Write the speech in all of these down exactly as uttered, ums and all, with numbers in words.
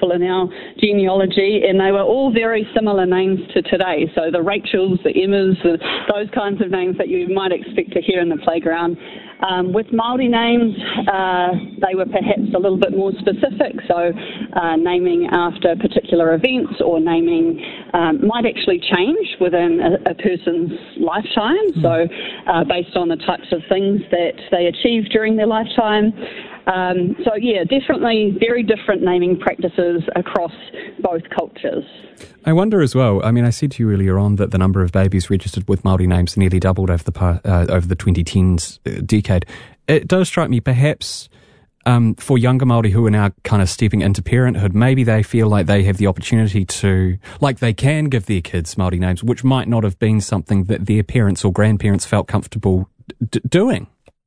people in our genealogy, and they were all very similar names to today. So the Rachels, the Emmas, the, those kinds of names that you might expect to hear in the playground. Um, with Māori names, uh, they were perhaps a little bit more specific, so uh, naming after particular events or naming um, might actually change within a, a person's lifetime, mm. so uh, based on the types of things that they achieved during their lifetime. Um, so yeah, definitely very different naming practices across both cultures. I wonder as well, I mean, I said to you earlier on that the number of babies registered with Māori names nearly doubled over the uh, over the twenty tens decade. It does strike me, perhaps um, for younger Māori who are now kind of stepping into parenthood, maybe they feel like they have the opportunity to, like they can give their kids Māori names, which might not have been something that their parents or grandparents felt comfortable d- doing.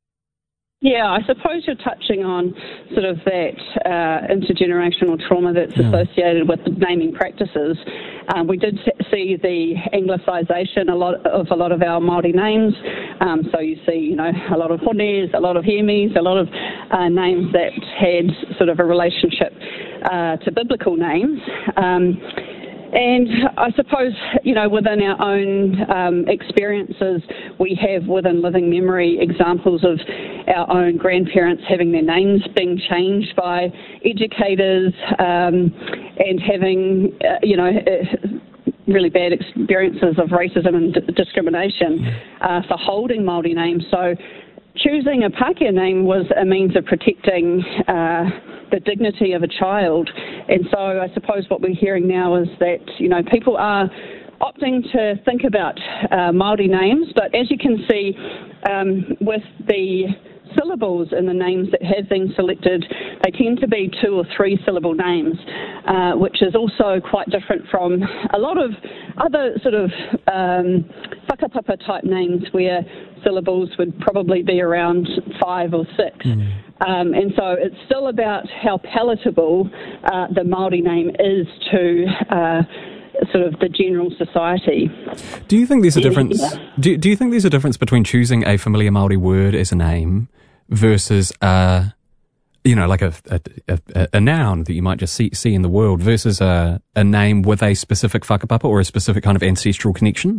Yeah, I suppose you're touching on sort of that uh, intergenerational trauma that's yeah. associated with naming practices. Um, we did see the anglicisation a lot of a lot of our Māori names. Um, so you see, you know, a lot of Hones, a lot of Hemis, a lot of uh, names that had sort of a relationship uh, to biblical names. Um, And I suppose, you know, within our own um, experiences, we have within living memory examples of our own grandparents having their names being changed by educators um, and having, uh, you know, uh, really bad experiences of racism and d- discrimination uh, for holding Māori names. So choosing a Pākehā name was a means of protecting uh, the dignity of a child. And so I suppose what we're hearing now is that, you know, people are opting to think about uh, Māori names, but as you can see um, with the syllables in the names that have been selected, they tend to be two or three syllable names, uh, which is also quite different from a lot of other sort of um, whakapapa type names where syllables would probably be around five or six. Mm. Um, and so it's still about how palatable uh, the Māori name is to uh, sort of the general society. Do you think there's a difference? Yeah. Do, do you think there's a difference between choosing a familiar Māori word as a name versus, uh, you know, like a, a, a, a noun that you might just see, see in the world versus a, a name with a specific whakapapa or a specific kind of ancestral connection?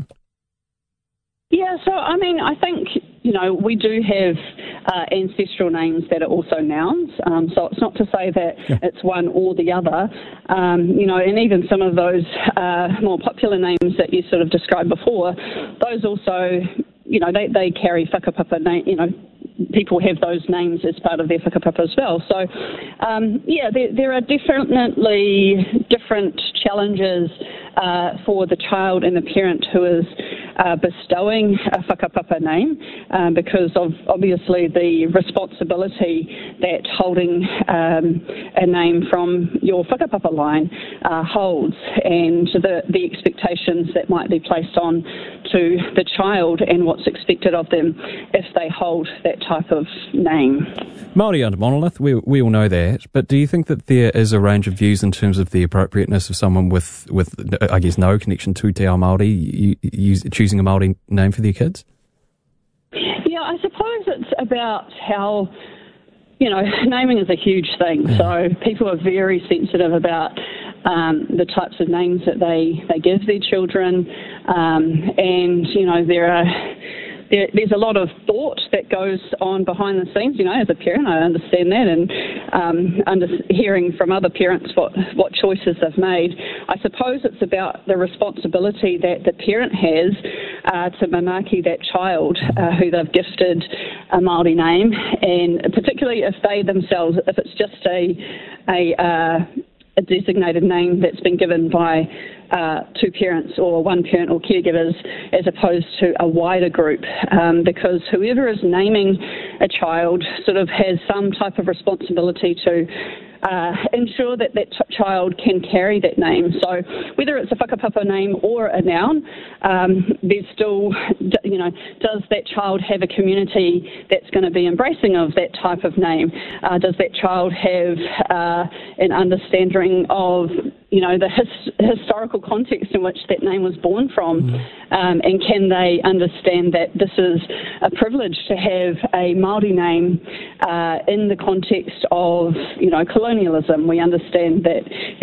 Yeah, so I mean, I think, you know, we do have uh, ancestral names that are also nouns, um, so it's not to say that yeah. it's one or the other, um, you know, and even some of those uh, more popular names that you sort of described before, those also, you know, they, they carry whakapapa name, you know, people have those names as part of their whakapapa as well. So, um, yeah, there, there are definitely different challenges uh, for the child and the parent who is uh, bestowing a whakapapa name um, because of obviously the responsibility that holding um, a name from your whakapapa line uh, holds, and the, the expectations that might be placed on to the child and what's expected of them if they hold that type of name. Māori aren't a monolith, we, we all know that, but do you think that there is a range of views in terms of the appropriateness of someone with, with I guess, no connection to Te Ao Māori you, you, choosing a Māori name for their kids? Yeah, I suppose it's about how, you know, naming is a huge thing, yeah. so people are very sensitive about um, the types of names that they, they give their children, um, and, you know, there are... There, there's a lot of thought that goes on behind the scenes. You know, as a parent, I understand that, and um, under, hearing from other parents what, what choices they've made. I suppose it's about the responsibility that the parent has uh, to manaaki that child uh, who they've gifted a Māori name, and particularly if they themselves, if it's just a a, uh, a designated name that's been given by Uh, two parents or one parent or caregivers as opposed to a wider group, um, because whoever is naming a child sort of has some type of responsibility to uh, ensure that that t- child can carry that name. So whether it's a whakapapa name or a noun, um, there's still, you know, does that child have a community that's going to be embracing of that type of name? Uh, does that child have uh, an understanding of, you know, the his, historical context in which that name was born from, mm. um, and can they understand that this is a privilege to have a Māori name uh, in the context of, you know, colonialism? We understand that